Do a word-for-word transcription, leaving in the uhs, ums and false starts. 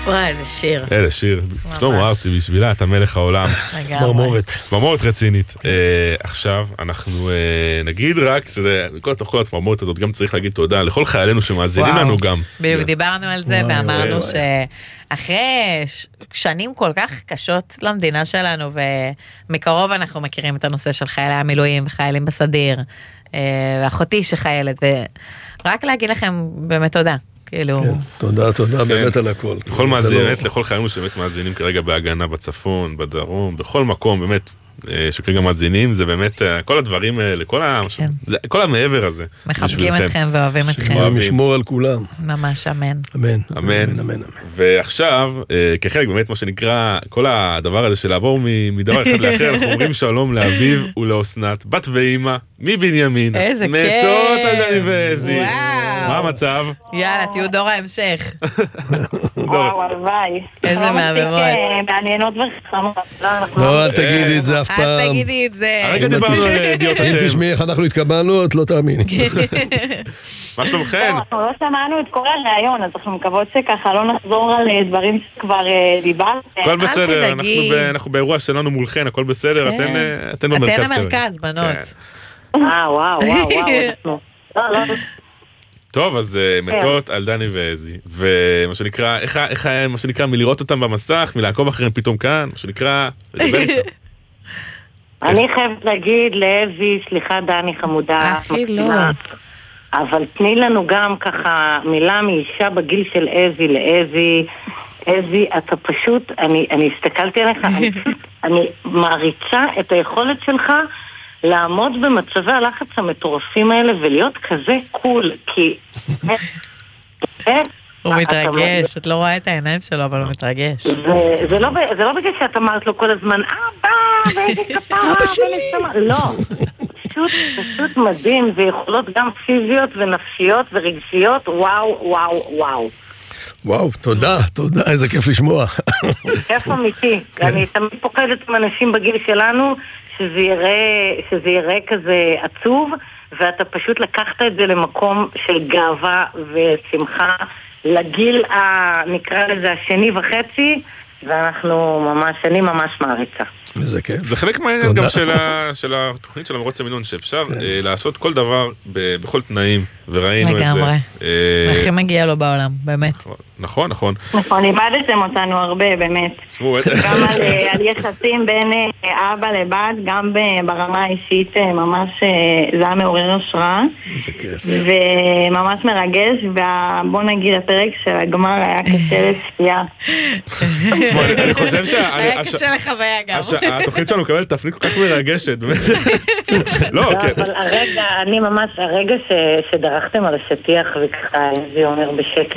וואי, איזה שיר. איזה שיר. שלמה ארצי, בשבילה אתה מלך העולם. צמרמורת. צמרמורת רצינית. עכשיו אנחנו נגיד רק, תוך כל הצמרמורת הזאת גם צריך להגיד תודה לכל חיילינו שמאזינים לנו גם. בדיוק דיברנו על זה ואמרנו שאחרי שנים כל כך קשות למדינה שלנו, ומקרוב אנחנו מכירים את הנושא של חיילי המילואים וחיילים בסדיר, ואחותי שחיילת, ורק להגיד לכם באמת תודה. תודה, תודה באמת על הכל. לכל מאזינת, לכל חיילים שבאמת מאזינים כרגע בהגנה בצפון, בדרום, בכל מקום, באמת, שכרגע מאזינים, זה באמת כל הדברים האלה, כל המעבר הזה. מחבקים אתכם ואוהבים אתכם. משמור על כולם. ממש אמן. אמן. אמן. אמן. ועכשיו, כחלק באמת מה שנקרא, כל הדבר הזה של לעבור מדבר אחד לאחר, אנחנו אומרים שלום לאביב ולאוסנת, בת ואימא, מבנימין. איזה כיף. מתות על דני ועזי. מה המצב? יאללה, תהיו דור ההמשך. וואו, הלוואי. איזה מהממות. מעניינות וחכמות. לא, אל תגידי את זה אף פעם. אל תגידי את זה. הרגע דיברנו על ידיעות אם אתם. תשמעי איך אנחנו התקבלנו, את לא תאמיני. מה שלומכן? אנחנו לא שמענו את כל הרעיון, אז אנחנו מקוות שככה לא נחזור על דברים שכבר דיברת. הכל בסדר, אנחנו באירוע שלנו מולכן, הכל בסדר, אתן במרכז. אתן המרכז, בנות. אה, וואו, וואו, וואו. לא, לא. טוב, אז מתות על דני ועזי, ומה שנקרא, איך היה, מה שנקרא, מלראות אותם במסך, מלעקוב אחריהם פתאום כאן, מה שנקרא, לדבר איתם. אני חייבת להגיד לאבי, סליחה דני חמודה, אחי לא. אבל תני לנו גם ככה מילה מאישה בגיל של אבי לאבי, אבי, אתה פשוט, אני, אני הסתכלתי עליך, אני, אני מעריצה את היכולת שלך לעמוד במצבי הלחץ המטורפים האלה ולהיות כזה קול, כי... הוא מתרגש, את לא רואה את העיניים שלו, אבל הוא מתרגש. זה לא בגלל שאת אמרת לו כל הזמן, אבא, ואיזה כפרה, אבא שלי! לא, פשוט מדהים, ויכולות גם פיזיות ונפשיות ורגשיות, וואו, וואו, וואו. וואו, תודה, תודה, איזה כיף לשמוע. כיף אמיתי, אני תמיד פוחדת עם אנשים בגיל שלנו, שזה יראה, שזה יראה כזה עצוב, ואתה פשוט לקחת את זה למקום של גאווה ושמחה, לגיל, נקרא לזה, השני וחצי, ואנחנו ממש, אני ממש מעריצה. איזה כיף. זה חלק מעניין גם של התוכנית של המרוץ המינון, שאפשר לעשות כל דבר בכל תנאים, וראינו את זה. לגמרי. הכי מגיע לו בעולם, באמת. נכון, נכון. נכון, איבדתם אותנו הרבה, באמת. גם על יחסים בין אבא לבת, גם ברמה האישית, ממש זה היה מעורר השראה. איזה כיף. וממש מרגש, ובוא נגיד, הפרק של הגמר היה קשה לצפייה. אני חושב שה... היה קשה לחוויה גם. התוכנית שלנו מקבלת תפנית כל כך מרגשת. לא, אבל הרגע, אני ממש, הרגע שדרכתם על השטיח וככה, זה אומר בשקט,